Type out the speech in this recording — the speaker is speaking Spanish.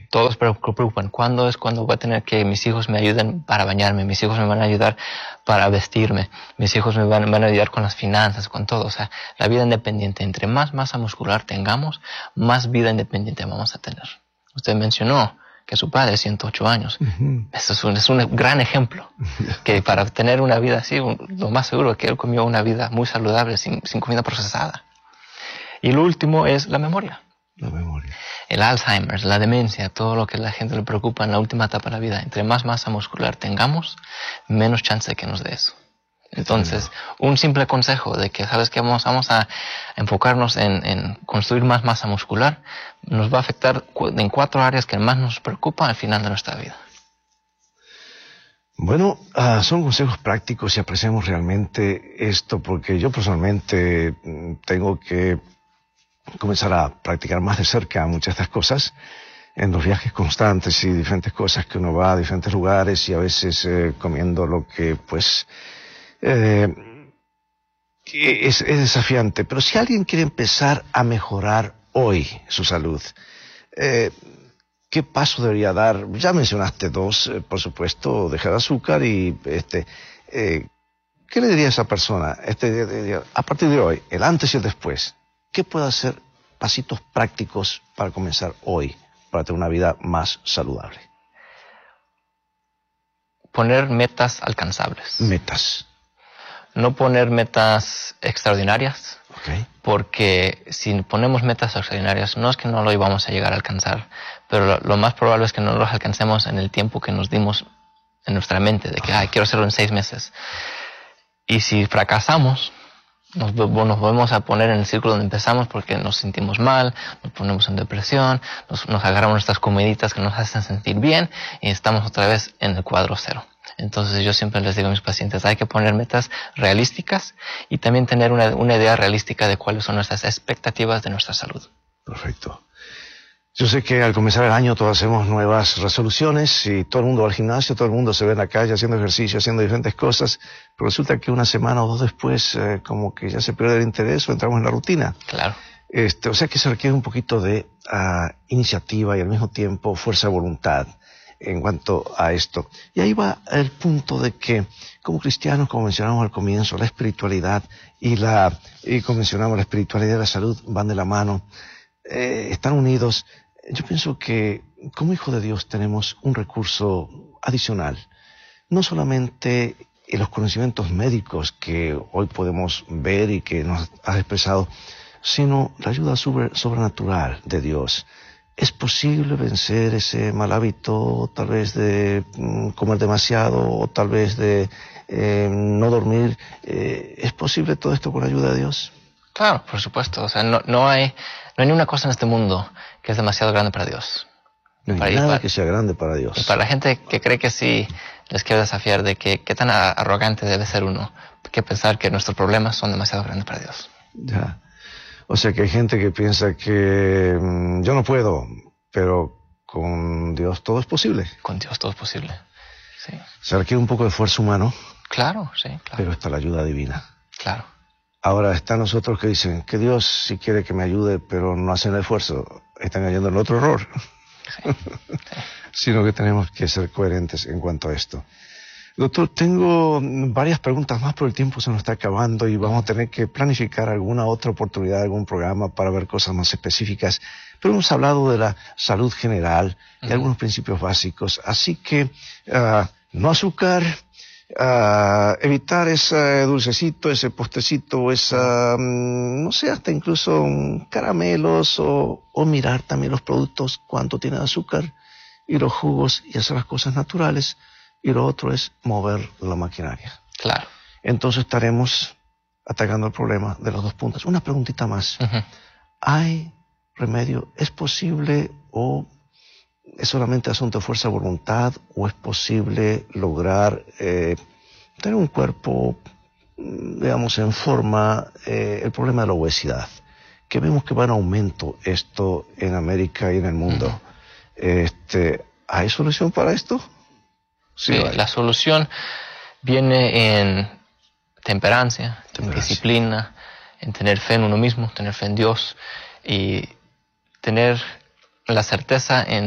Todos preocupan. ¿Cuándo es cuando voy a tener que mis hijos me ayuden para bañarme? Mis hijos me van a ayudar para vestirme. Mis hijos me van a ayudar con las finanzas, con todo. O sea, la vida independiente. Entre más masa muscular tengamos, más vida independiente vamos a tener. Usted mencionó que su padre, 108 años. Eso es un gran ejemplo. Que para tener una vida así, lo más seguro es que él comió una vida muy saludable, sin comida procesada. Y lo último es la memoria. La memoria. El Alzheimer, la demencia, todo lo que a la gente le preocupa en la última etapa de la vida. Entre más masa muscular tengamos, menos chance de que nos dé eso. Entonces, un simple consejo de que, ¿sabes qué? Vamos a enfocarnos en construir más masa muscular. Nos va a afectar en 4 áreas que más nos preocupan al final de nuestra vida. Bueno, son consejos prácticos y apreciamos realmente esto porque yo personalmente tengo que comenzar a practicar más de cerca muchas de estas cosas en los viajes constantes y diferentes cosas que uno va a diferentes lugares y a veces comiendo lo que pues es desafiante. Pero si alguien quiere empezar a mejorar hoy su salud, ¿qué paso debería dar? Ya mencionaste 2, por supuesto, dejar azúcar y ¿qué le diría a esa persona a partir de hoy, el antes y el después? ¿Qué puede hacer pasitos prácticos para comenzar hoy, para tener una vida más saludable? Poner metas alcanzables. Metas. No poner metas extraordinarias. Okay. Porque si ponemos metas extraordinarias, no es que no lo íbamos a llegar a alcanzar, pero lo más probable es que no los alcancemos en el tiempo que nos dimos en nuestra mente, de que quiero hacerlo en 6 meses. Y si fracasamos, nos volvemos a poner en el círculo donde empezamos porque nos sentimos mal, nos ponemos en depresión, nos agarramos nuestras comiditas que nos hacen sentir bien y estamos otra vez en el cuadro cero. Entonces yo siempre les digo a mis pacientes, hay que poner metas realísticas y también tener una idea realística de cuáles son nuestras expectativas de nuestra salud. Perfecto. Yo sé que al comenzar el año todos hacemos nuevas resoluciones y todo el mundo va al gimnasio, todo el mundo se ve en la calle haciendo ejercicio, haciendo diferentes cosas, pero resulta que una semana o 2 después como que ya se pierde el interés o entramos en la rutina. Claro. O sea que se requiere un poquito de iniciativa y al mismo tiempo fuerza de voluntad en cuanto a esto. Y ahí va el punto de que como cristianos, como mencionamos al comienzo, la espiritualidad y como mencionamos, la espiritualidad y la salud van de la mano, están unidos. Yo pienso que como hijo de Dios tenemos un recurso adicional, no solamente en los conocimientos médicos que hoy podemos ver y que nos has expresado, sino la ayuda sobrenatural de Dios. ¿Es posible vencer ese mal hábito, tal vez de comer demasiado o tal vez de no dormir? ¿Es posible todo esto con la ayuda de Dios? Claro, por supuesto. O sea, no hay ni una cosa en este mundo que es demasiado grande para Dios. No hay nada que sea grande para Dios. Y para la gente que cree que sí, les quiero desafiar de que qué tan arrogante debe ser uno que pensar que nuestros problemas son demasiado grandes para Dios. Ya. O sea que hay gente que piensa que yo no puedo, pero con Dios todo es posible. Con Dios todo es posible, sí. Se requiere un poco de esfuerzo humano. Claro, sí, claro. Pero está la ayuda divina. Claro. Ahora están los otros que dicen que Dios sí quiere que me ayude, pero no hacen el esfuerzo. Están cayendo en otro error. Sí, sí. Sino que tenemos que ser coherentes en cuanto a esto. Doctor, tengo varias preguntas más, pero el tiempo se nos está acabando y vamos a tener que planificar alguna otra oportunidad, algún programa para ver cosas más específicas. Pero hemos hablado de la salud general y algunos principios básicos. Así que no azúcar, evitar ese dulcecito, ese postrecito, no sé, hasta incluso caramelos o mirar también los productos, cuánto tienen azúcar y los jugos y hacer las cosas naturales. Y lo otro es mover la maquinaria. Claro. Entonces estaremos atacando el problema de los 2 puntos. Una preguntita más. ¿Hay remedio? ¿Es posible o es solamente asunto de fuerza de voluntad o es posible lograr tener un cuerpo, digamos, en forma, el problema de la obesidad? Que vemos que va en aumento esto en América y en el mundo. ¿Hay solución para esto? Sí, la solución viene en temperancia, en disciplina, en tener fe en uno mismo, tener fe en Dios y tener la certeza en